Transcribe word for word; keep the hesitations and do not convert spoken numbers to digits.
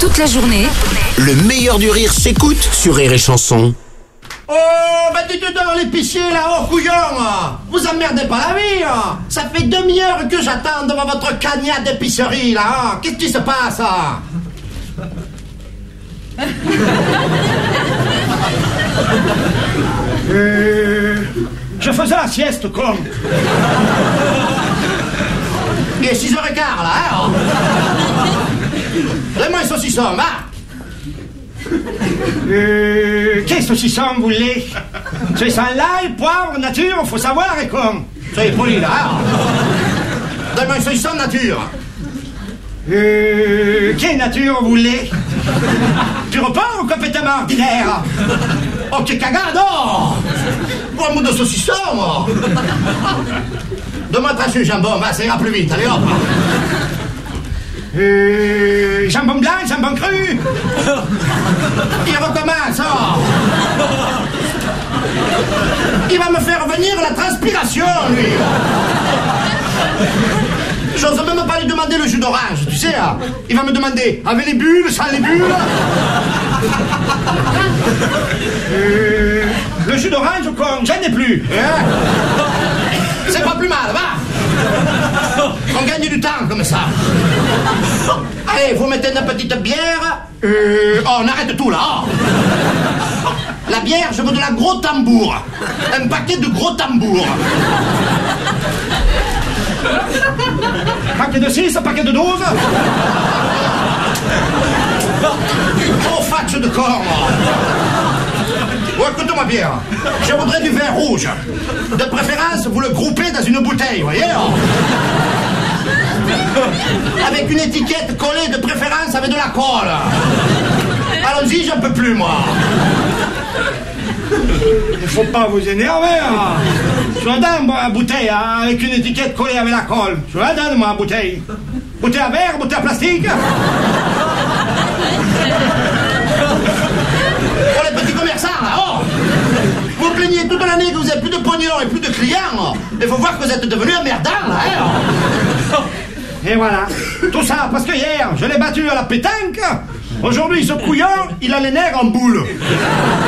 Toute la journée, Le meilleur du rire s'écoute sur Rire et Chanson. Oh, bah dites donc l'épicier là-haut, couillon, hein. Vous emmerdez pas la vie, hein. Ça fait demi-heure que j'attends devant votre cagnat d'épicerie, là, hein. Qu'est-ce qui se passe, hein? euh, Je faisais la sieste, con. Il est six heures quinze, là, hein. Donne-moi un saucisson, va. Euh, Qu'est-ce saucisson, vous voulez? C'est sans l'ail, poivre, nature, faut savoir, et con. Soyez poli, là, hein. Donne-moi un saucisson nature. Euh, quelle nature, vous voulez? Du repas ou complètement ordinaire? Oh, que cagado! Pour un bout de saucisson, moi. Donne-moi trancher le jambon, va, ça ira plus vite, allez hop. Euh, jambon blanc, jambon cru. Il recommence, oh. Il va me faire venir la transpiration, lui. J'ose même pas lui demander le jus d'orange, tu sais, hein. Il va me demander avec les bulles, sans les bulles. Euh, le jus d'orange, con, j'en ai plus, hein. C'est pas plus mal, va. On gagne du temps comme ça. Allez, vous mettez une petite bière. Euh, oh, on arrête tout là. Oh. La bière, je veux de la gros tambour. Un paquet de gros tambours. Paquet de six, paquet de douze. Oh, fatch de corps. Oh, écoute-moi bien. Je voudrais du vin rouge. De préférence, vous le groupez dans une bouteille, voyez. Avec une étiquette collée, de préférence avec de la colle. Allons-y, j'en peux plus, moi. Il faut pas vous énerver, hein. Je la donne, moi, la bouteille, hein, avec une étiquette collée avec la colle. Je la donne, moi, la bouteille. Bouteille à verre, bouteille à plastique. Oh, les petits commerçants, là, oh. Vous plaignez toute l'année que vous avez plus de pognon et plus de clients. Il faut voir que vous êtes devenus emmerdants, là, hein. Et voilà. Tout ça parce que hier, je l'ai battu à la pétanque. Aujourd'hui, ce couillon, il a les nerfs en boule.